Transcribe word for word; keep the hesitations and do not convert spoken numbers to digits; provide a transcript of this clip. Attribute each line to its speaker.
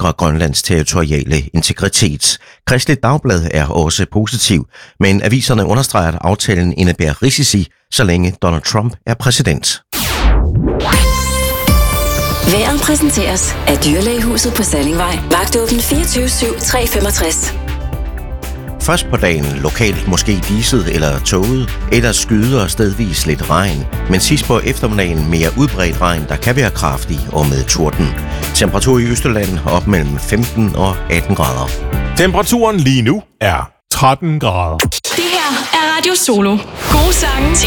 Speaker 1: sikre Grønlands territoriale integritet. Kristeligt Dagblad er også positiv, men aviserne understreger, at aftalen indebærer risici, så længe Donald Trump er præsident.
Speaker 2: Vejret præsenteres af Dyrlægehuset på Sallingvej. Vagtåben fireogtyve syv tre femogtres.
Speaker 1: Først på dagen lokalt måske diset eller tåget, ellers skyder stedvis lidt regn, men sidst på eftermiddagen mere udbredt regn, der kan være kraftig og med torden. Temperatur i Østjylland op mellem femten og atten grader.
Speaker 3: Temperaturen lige nu er tretten grader.
Speaker 4: Det her er Radio Solo. Gode sange